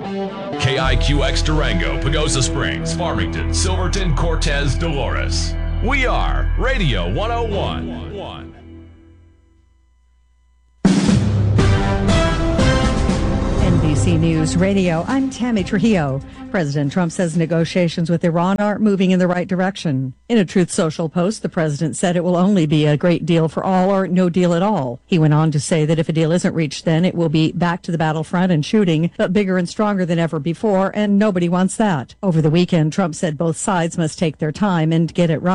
KIQX Durango, Pagosa Springs, Farmington, Silverton, Cortez, Dolores. We are Radio 101. NBC News Radio, I'm Tammy Trujillo. President Trump says negotiations with Iran are moving in the right direction. In a Truth Social post, the president said it will only be a great deal for all or no deal at all. He went on to say that if a deal isn't reached, then it will be back to the battlefront and shooting, but bigger and stronger than ever before, and nobody wants that. Over the weekend, Trump said both sides must take their time and get it right.